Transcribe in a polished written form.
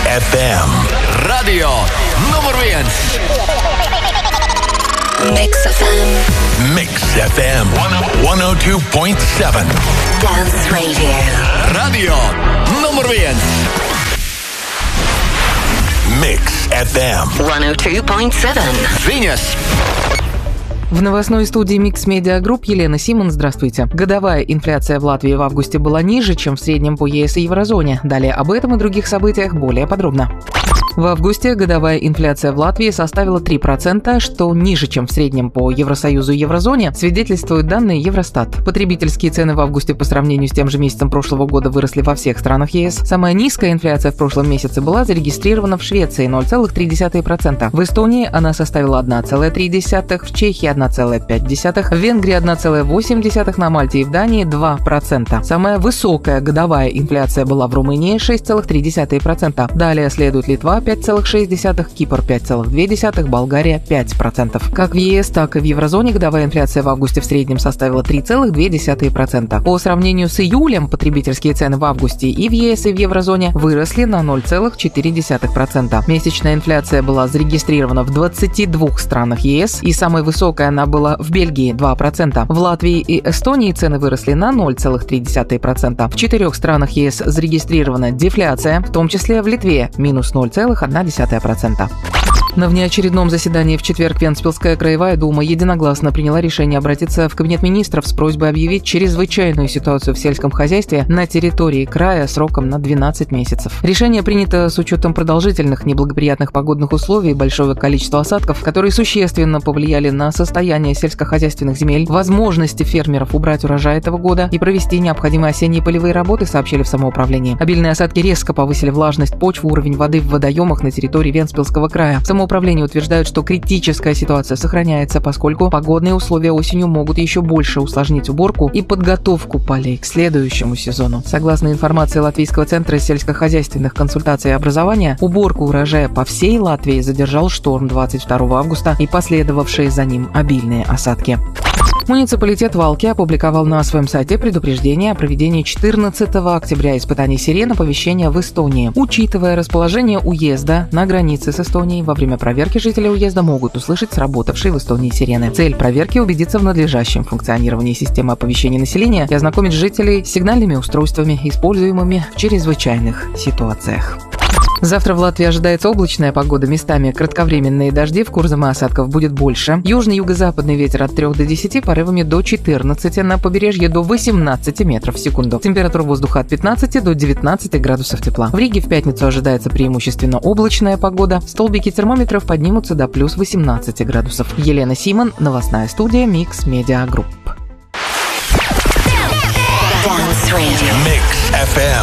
FM. Radio nummer 1. Mix FM. Mix FM 102.7. Dance Radio. Radio nummer 1. Mix FM 102.7. Venus. В новостной студии Mix Media Group Елена Симон. Здравствуйте. Годовая инфляция в Латвии в августе была ниже, чем в среднем по ЕС и Еврозоне. Далее об этом и других событиях более подробно. В августе годовая инфляция в Латвии составила 3%, что ниже, чем в среднем по Евросоюзу и Еврозоне, свидетельствуют данные Евростат. Потребительские цены в августе по сравнению с тем же месяцем прошлого года выросли во всех странах ЕС. Самая низкая инфляция в прошлом месяце была зарегистрирована в Швеции – 0,3%. В Эстонии она составила 1,3%, в Чехии – 1,5%, в Венгрии – 1,8%, на Мальте и в Дании – 2%. Самая высокая годовая инфляция была в Румынии – 6,3%. Далее следует Литва – 5,6%, Кипр 5,2%, Болгария 5%. Как в ЕС, так и в Еврозоне годовая инфляция в августе в среднем составила 3,2%. По сравнению с июлем потребительские цены в августе и в ЕС, и в Еврозоне выросли на 0,4%. Месячная инфляция была зарегистрирована в 22 странах ЕС, и самой высокой она была в Бельгии – 2%. В Латвии и Эстонии цены выросли на 0,3%. В 4 странах ЕС зарегистрирована дефляция, в том числе в Литве – минус 0,1%. На внеочередном заседании в четверг Вентспилская краевая дума единогласно приняла решение обратиться в Кабинет министров с просьбой объявить чрезвычайную ситуацию в сельском хозяйстве на территории края сроком на 12 месяцев. Решение принято с учетом продолжительных неблагоприятных погодных условий и большого количества осадков, которые существенно повлияли на состояние сельскохозяйственных земель, возможности фермеров убрать урожай этого года и провести необходимые осенние полевые работы, сообщили в самоуправлении. Обильные осадки резко повысили влажность почвы, уровень воды в водоемах на территории Вентспилского края. Самоуправление утверждают, что критическая ситуация сохраняется, поскольку погодные условия осенью могут еще больше усложнить уборку и подготовку полей к следующему сезону. Согласно информации Латвийского центра сельскохозяйственных консультаций и образования, уборку урожая по всей Латвии задержал шторм 22 августа и последовавшие за ним обильные осадки. Муниципалитет Валки опубликовал на своем сайте предупреждение о проведении 14 октября испытаний сирен оповещения в Эстонии. Учитывая расположение уезда на границе с Эстонией, во время проверки жители уезда могут услышать сработавшие в Эстонии сирены. Цель проверки – убедиться в надлежащем функционировании системы оповещения населения и ознакомить жителей с сигнальными устройствами, используемыми в чрезвычайных ситуациях. Завтра в Латвии ожидается облачная погода, местами кратковременные дожди, в Курзаме осадков будет больше. Южный юго-западный ветер от 3 до 10, порывами до 14, на побережье до 18 метров в секунду. Температура воздуха от 15 до 19 градусов тепла. В Риге в пятницу ожидается преимущественно облачная погода. Столбики термометров поднимутся до плюс 18 градусов. Елена Симон, новостная студия Mix Media Group. Dance Radio. Mix FM.